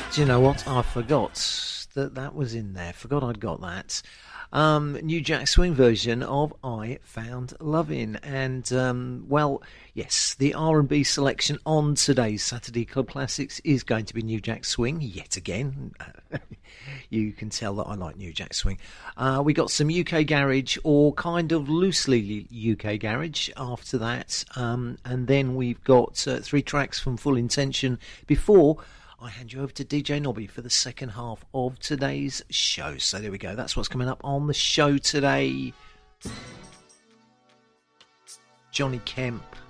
Do you know what? I forgot that was in there. Forgot I'd got that. New Jack Swing version of I Found Lovin'. And, well, yes, the R&B selection on today's Saturday Club Classics is going to be New Jack Swing, yet again. You can tell that I like New Jack Swing. We got some UK Garage, or kind of loosely UK Garage after that. And then we've got 3 tracks from Full Intention before I hand you over to DJ Nobby for the second half of today's show. So there we go. That's what's coming up on the show today. Johnny Kemp.